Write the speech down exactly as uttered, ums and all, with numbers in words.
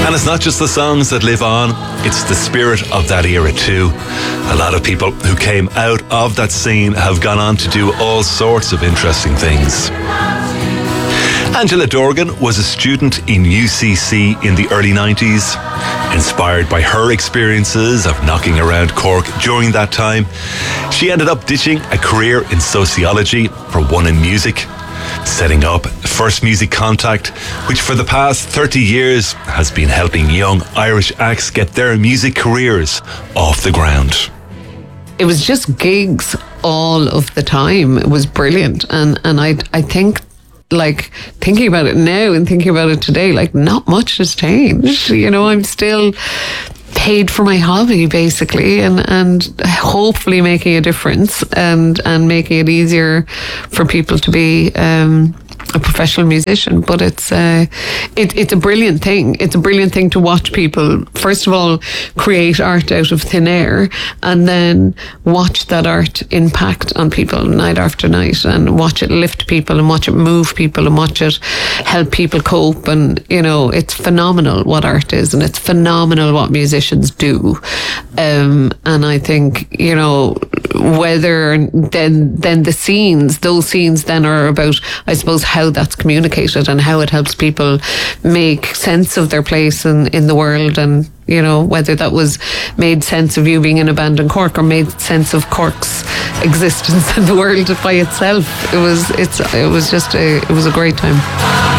And it's not just the songs that live on, it's the spirit of that era too. A lot of people who came out of that scene have gone on to do all sorts of interesting things. Angela Dorgan was a student in U C C in the early nineties. Inspired by her experiences of knocking around Cork during that time, she ended up ditching a career in sociology for one in music, setting up First Music Contact, which for the past thirty years has been helping young Irish acts get their music careers off the ground. It was just gigs all of the time. It was brilliant. And, and I, I think, like, thinking about it now and thinking about it today, like, not much has changed. You know, I'm still paid for my hobby, basically, and, and hopefully making a difference and, and making it easier for people to be um, a professional musician. But it's uh, it, it's a brilliant thing. It's a brilliant thing to watch people, first of all, create art out of thin air, and then watch that art impact on people night after night, and watch it lift people and watch it move people and watch it help people cope. And, you know, it's phenomenal what art is, and it's phenomenal what musicians do. Um, and I think, you know, whether then then the scenes, those scenes then are about, I suppose, how that's communicated and how it helps people make sense of their place in, in the world. And, you know, whether that was made sense of you being in a band in Cork or made sense of Cork's existence in the world by itself. It was it's it was just a it was a great time.